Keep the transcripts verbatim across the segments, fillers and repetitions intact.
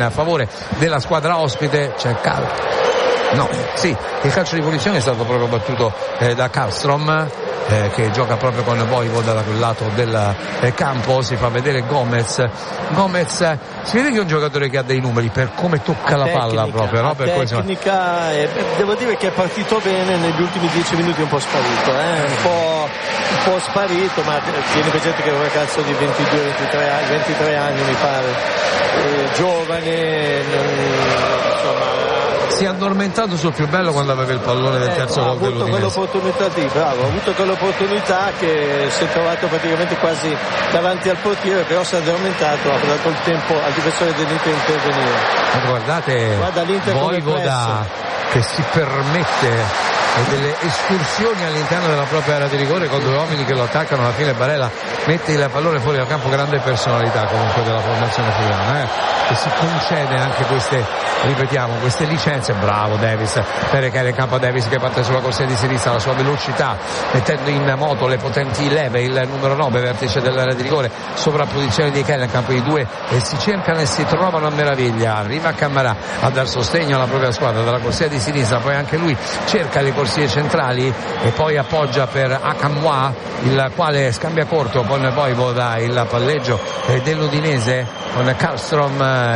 in favore della squadra ospite. C'è Cal No, sì, il calcio di punizione è stato proprio battuto eh, da Karlstrom, eh, che gioca proprio con Vojvoda da quel lato del eh, campo. Si fa vedere Gomez. Gomez eh, si vede che è un giocatore che ha dei numeri per come tocca la palla proprio, no? Per tecnica, eh, devo dire che è partito bene, negli ultimi dieci minuti è un po' sparito, eh? un, po', un po' sparito, ma tieni presente che è un ragazzo di ventidue ventitré anni mi pare, eh, giovane, non, insomma. Si è addormentato sul più bello quando aveva il pallone del terzo gol dell'Udinese. Ha avuto quell'opportunità di, bravo, ha avuto quell'opportunità che si è trovato praticamente quasi davanti al portiere, però si è addormentato, ha dato il tempo al difensore dell'Inter intervenire. Ma guardate, guarda l'Inter Vojvoda che si permette delle escursioni all'interno della propria area di rigore con due uomini che lo attaccano. Alla fine Barella mette il pallone fuori dal campo. Grande personalità comunque della formazione friulana, eh, che si concede anche queste, ripetiamo, queste licenze. Bravo Davis per recare in campo a Davis che parte sulla corsia di sinistra, la sua velocità mettendo in moto le potenti leve, il numero nove vertice dell'area di rigore, sovrapposizione di Keller, campo di due e si cercano e si trovano a meraviglia. Arriva Cammarà a dar sostegno alla propria squadra dalla corsia di sinistra, poi anche lui cerca le corsie centrali e poi appoggia per Akamwa, il quale scambia corto con Vojvoda, il palleggio dell'Udinese con Karlstrom,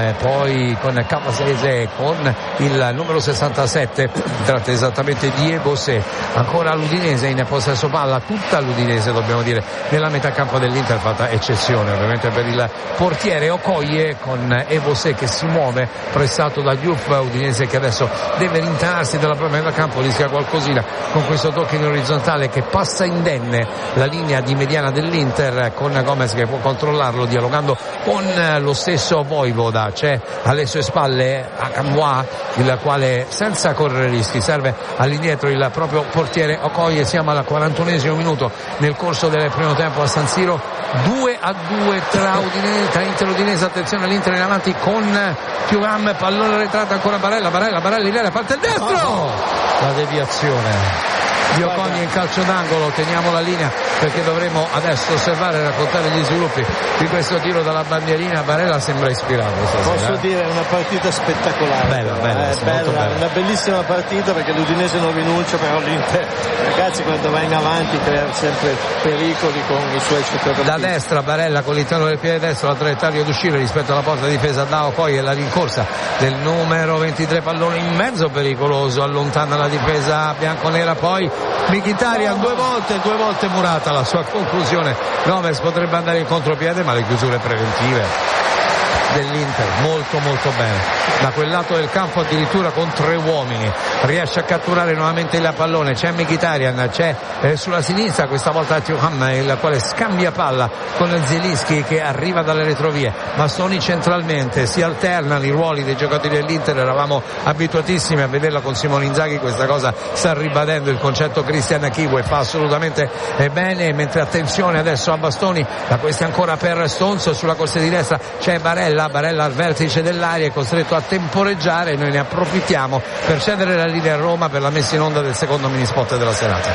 poi con Cavasese, con il numero sessantasette, tratta esattamente di Ebose. Ancora l'Udinese in possesso palla, tutta l'Udinese dobbiamo dire, nella metà campo dell'Inter, fatta eccezione ovviamente per il portiere Okoye, con Ebose che si muove pressato da Diouf. Udinese che adesso deve rintanarsi dalla propria metà campo, rischia qualcosina con questo tocco in orizzontale che passa indenne la linea di mediana dell'Inter, con Gomez che può controllarlo dialogando con lo stesso Vojvoda. C'è alle sue spalle Akamwa, il quale senza correre rischi serve all'indietro il proprio portiere Okoye. Siamo al quarantunesimo minuto nel corso del primo tempo a San Siro, due a due tra Udinese, tra Inter e Udinese. Attenzione all'Inter in avanti con Thuram, pallone arretrato, ancora Barella, Barella, Barella in aria, parte il destro, la deviazione di Okoye in calcio d'angolo. Teniamo la linea perché dovremo adesso osservare e raccontare gli sviluppi di questo tiro dalla bandierina. Barella sembra ispirato stasera. Posso dire è una partita spettacolare, bella, bella, è bella, bella. Una bellissima partita perché l'Udinese non rinuncia, però l'Inter, ragazzi, quando va in avanti crea sempre pericoli con i suoi centrocampisti. Da destra Barella con l'interno del piede destro, la traiettoria d'uscire rispetto alla porta difesa da Okoye, la rincorsa del numero ventitré, pallone in mezzo pericoloso, allontana la difesa bianconera. Poi Mkhitaryan due volte, due volte murata la sua conclusione. Gomez potrebbe andare in contropiede, ma le chiusure preventive dell'Inter molto molto bene da quel lato del campo, addirittura con tre uomini riesce a catturare nuovamente il pallone. C'è Mkhitaryan, c'è eh, sulla sinistra questa volta Thuram, il quale scambia palla con Zielinski che arriva dalle retrovie. Bastoni centralmente, si alternano i ruoli dei giocatori dell'Inter. Eravamo abituatissimi a vederla con Simone Inzaghi, questa cosa sta ribadendo il concetto Christian Chivu e fa assolutamente eh, bene. Mentre attenzione adesso a Bastoni, da questi ancora per Stones, sulla corsia di destra c'è Barella, Barella al vertice dell'area, è costretto a temporeggiare e noi ne approfittiamo per cedere la linea a Roma per la messa in onda del secondo mini spot della serata.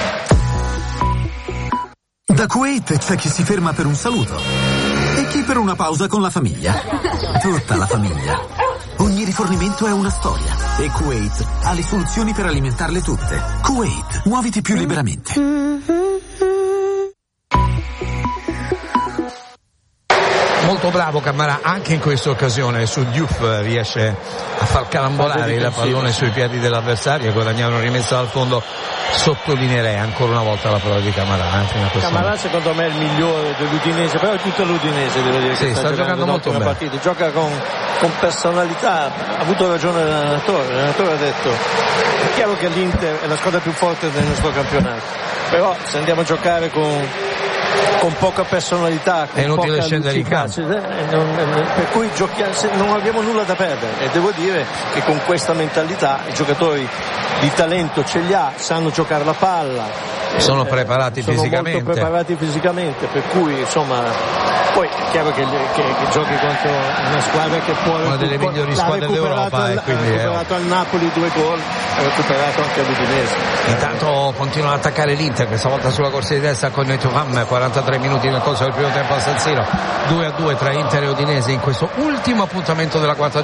Da Kuwait c'è chi si ferma per un saluto e chi per una pausa con la famiglia. Tutta la famiglia. Ogni rifornimento è una storia e Kuwait ha le soluzioni per alimentarle tutte. Kuwait, muoviti più liberamente. Molto bravo Cammarà anche in questa occasione, su Diouf riesce a far carambolare il pallone sui piedi dell'avversario e guadagnare una rimessa dal fondo. Sottolineerei ancora una volta la prova di Cammarà. Eh, Cammarà secondo me è il migliore dell'Udinese, però è tutto l'Udinese, devo dire, sì, che sta, sta giocando, giocando molto bene. Partita. Gioca con, con personalità, ha avuto ragione l'allenatore, l'allenatore ha detto è chiaro che l'Inter è la squadra più forte del nostro campionato, però se andiamo a giocare con con poca personalità, con è inutile poca scendere in campo, per cui giochiamo, non abbiamo nulla da perdere e devo dire che con questa mentalità i giocatori di talento ce li ha, sanno giocare la palla, sono eh, preparati sono fisicamente molto preparati fisicamente, per cui insomma poi è chiaro che, che, che giochi contro una squadra che può una delle migliori squadre d'Europa al, e quindi ha recuperato al Napoli due gol, ha recuperato anche all'Udinese. Intanto continua ad attaccare l'Inter, questa volta sulla corsia di destra con Thuram, quarantatré minuti nel corso del primo tempo a San Siro, due a due tra Inter e Udinese in questo ultimo appuntamento della quarta